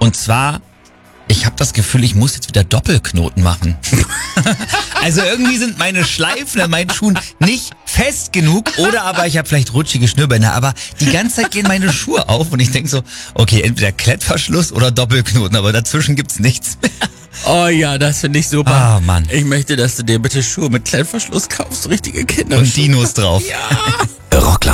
Und zwar, ich habe das Gefühl, ich muss jetzt wieder Doppelknoten machen. Also irgendwie sind meine Schleifen an meinen Schuhen nicht fest genug oder aber ich habe vielleicht rutschige Schnürbänder, aber die ganze Zeit gehen meine Schuhe auf und ich denke so, okay, entweder Klettverschluss oder Doppelknoten, aber dazwischen gibt's nichts mehr. Oh ja, das finde ich super. Ah, Mann. Ich möchte, dass du dir bitte Schuhe mit Klettverschluss kaufst, richtige Kinder. Und Dinos drauf. Ja. Rockland.